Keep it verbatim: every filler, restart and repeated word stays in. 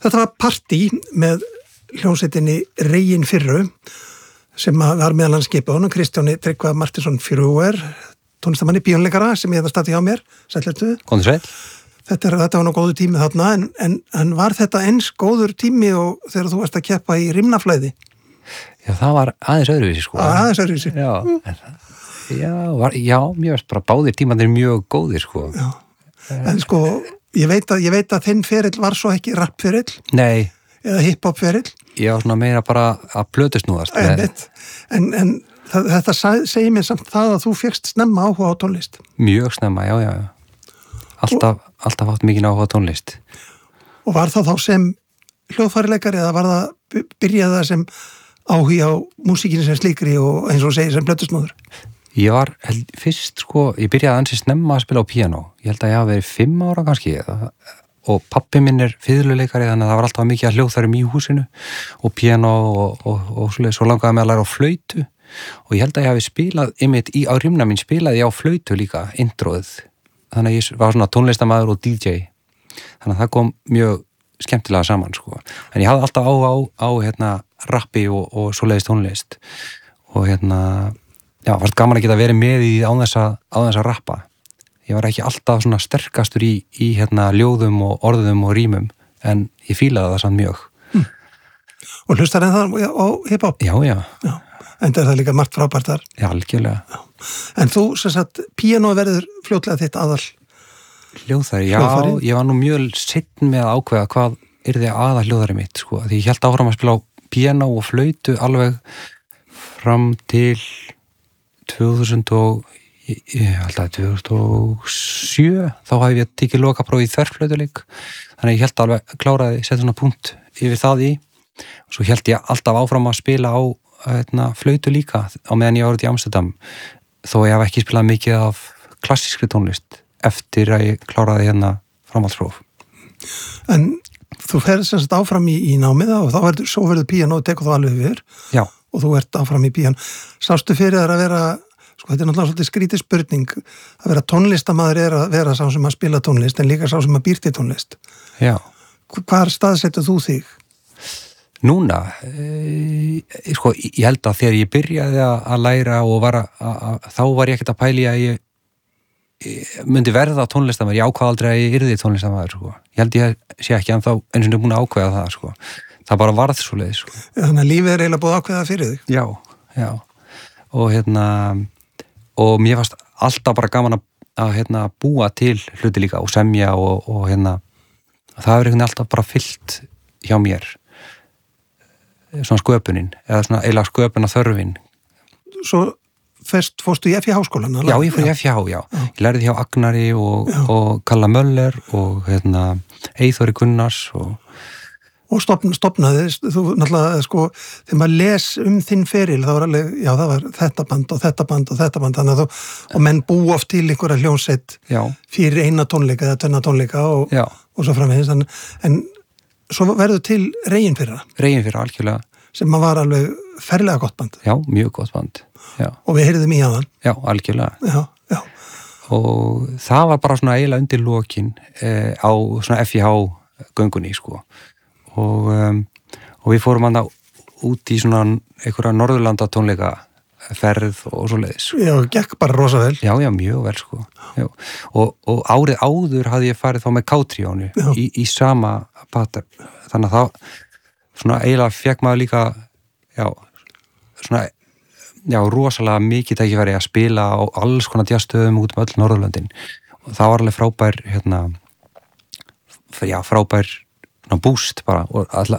Þetta var partí með hljómsveitinni Regin Fyrru sem var meðal hans skipaðan og Kristjáni Tryggva Martinsson Fyrruer, tónlistamanni píónleikara sem ég hefði stati hjá mér, sætlertu. Góður sæll. Þetta, er, þetta var nú góður tími þarna, en, en, en var þetta eins góður tími og þegar þú varst að keppa í rimnaflæði? Já, það var aðeins öðruvísi, sko. Aðeins öðruvísi. Já, en, já, var, já, mér veist bara báðir tímandir mjög góðir, sko. Já, en sko, ég veit að, ég veit að þinn ferill var svo ekki rappferill. Nei. Eða hip-hop ferill. Já, svona meira bara að plötusnúðast. En, en það, þetta segir mér samt það að þú fékkst snemma áhuga á tónlist. Mjög snemma, já, já. Alltaf, og, alltaf haft mikið áhuga á tónlist. Og var það þá sem hljóðfærileikari eða var það, byrjaði það sem áhuga á músíkinni sem slíkri og eins og segir sem plötusnúður? Ég var held, fyrst, sko, ég byrjaði ansi snemma að spila á píanó. Ég held að ég hafi verið fimm ára kannski, það, og pappi minn er fiðluleikari, þannig að það var alltaf mikið að hljóðfærum í húsinu og píanó og, og, og svo, svo langaði mig að læra á flautu og ég held að ég hafi spilað einmitt í, á rimna mín spilaði ég á flautu líka, introið, þannig að ég var svona tónlistamæður og D J, þannig að það kom mjög skemmtilega saman, sko, en ég hafði alltaf á, á, á hérna, rappi og, og svoleiðis tónlist og hérna, já, varst gaman að geta verið með í á þess að, á þess að rappa. Ég var ekki alltaf svona sterkastur í, í hérna ljóðum og orðum og rímum, en ég fílaði það samt mjög. Hm. Og hlustar en það á hip-hop? Já, já. Já. En það er það líka margt frábært þar? Já, algjörlega. Já. En þú, sem sagt, píanó verður fljótlega þitt aðal? Hljóðfæri, já, hljóðfæri. Ég var nú mjög sinn með að ákveða hvað yrði aðal hljóðfæri mitt, sko, því ég held áfram að spila á píanó og flautu alveg fram til tvö þúsund og ég held að tvö þúsund og sjö þá hafði ég tekið lokapróf í þverflautuleik þannig að ég held alveg kláraði setja svona punkt yfir það í og svo held ég alltaf áfram að spila á hérna, flautu líka á meðan ég var út í Amsterdam þó ég haf ekki spilað mikið af klassískri tónlist eftir að ég kláraði hérna framhaldspróf. En þú ferð sem sagt áfram í, í námið og þá verður, svo verður píanó og tekur þú alveg yfir. Já. Og þú ert áfram í píanó. Sástu fyrir þér að vera sko, þetta er náttúrulega svolítið skrítið spurning að vera tónlistamaður er að vera sá sem að spila tónlist en líka sá sem að býr til tónlist. Já. Hvar staðsettur þú þig? Núna, e, sko, ég held að þegar ég byrjaði að læra og var að, að þá var ég ekkert að pæli að ég, ég myndi verða tónlistamæður, ég ákvað aldrei að ég yrði tónlistamæður, sko. Ég held ég sé ekki en þá eins og ég er búin að ákveða það, sko. Það bara varð svo leið, sko. Þannig að lífið er eiginlega búið að ákveða fyrir þig? Já, já. Og hérna og mér fannst alltaf bara gaman að, að hérna, búa til hluti líka og semja og, og hérna það er einhvern veginn alltaf bara fyllt hjá mér svona sköpunin eða svona eiginlega sköpuna þörfin. Svo fyrst fórstu í F J Háskólan? Já, ég fór í F J H, já. já. Ég lærði hjá Agnari og, og Kalla Möller og hérna Eyþóri Gunnars og og stopn, stopnaði, þú náttúrulega sko, þegar maður les um þinn feril þá var alveg, já það var þetta band og þetta band og þetta band, þannig að þú og menn bú oft til einhverja hljónsett fyrir eina tónleika eða tvenna tónleika og, og svo framvegis, en, en svo verður til Regin Fyrra Regin Fyrra, algjörlega sem var alveg ferlega gott band já, mjög gott band já. Og við heyrðum í hann já, algjörlega já, já. Og það var bara svona eiginlega undir lokin eh, á svona F J H göngunni, sko og, um, og við fórum hann út í svona einhverja Norðurlanda tónleika ferð og svo leiðis. Já, gekk bara rosa vel. Já, já, mjög vel, sko. Já. Og, og árið áður hafði ég farið þá með Kátriónu í, í sama pattern. Þannig að það svona eiginlega fekk maður líka já, svona já, rosalega mikið tækifæri að spila á alls konar jazzstöðum út um öll Norðurlöndin. Og það var alveg frábær hérna, já, frábær búst bara og all,